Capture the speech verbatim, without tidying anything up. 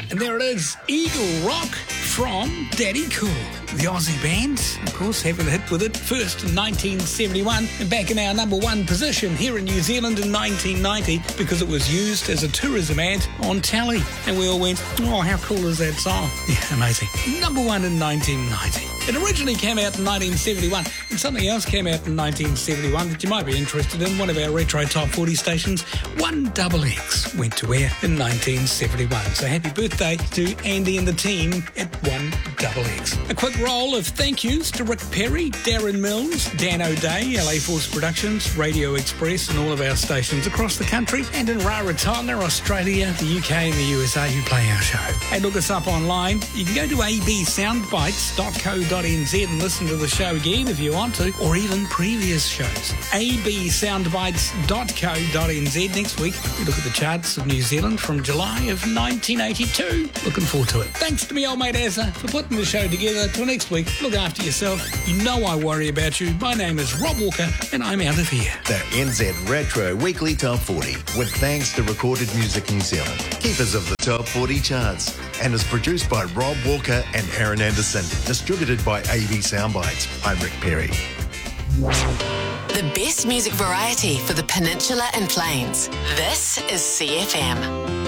And there it is, Eagle Rock from Daddy Cool. The Aussie band, of course, having a hit with it first in nineteen seventy-one and back in our number one position here in New Zealand in nineteen ninety because it was used as a tourism ad on telly. And we all went, oh, how cool is that song? Yeah, amazing. Number one in nineteen ninety. It originally came out in nineteen seventy-one, and something else came out in nineteen seventy-one that you might be interested in, one of our retro top forty stations. one X X went to air in nineteen seventy-one. So happy birthday to Andy and the team at one X X. A quick roll of thank yous to Rick Perry, Darren Mills, Dan O'Day, L A Force Productions, Radio Express, and all of our stations across the country, and in Rarotonga, Australia, the U K, and the U S A who play our show. And look us up online. You can go to a b soundbites dot co dot n z and listen to the show again if you want to, or even previous shows. a b soundbites dot co dot n z. Next week, we look at the charts of New Zealand from July of nineteen eighty-two. Looking forward to it. Thanks to me old mate Azza for putting the show together. Till next week, look after yourself. You know I worry about you. My name is Rob Walker, and I'm out of here. The N Z Retro Weekly Top forty, with thanks to Recorded Music New Zealand, keepers of the Top forty charts, and is produced by Rob Walker and Aaron Anderson, distributed by A B Soundbites. I'm Rick Perry. The best music variety for the Peninsula and Plains. This is C F M.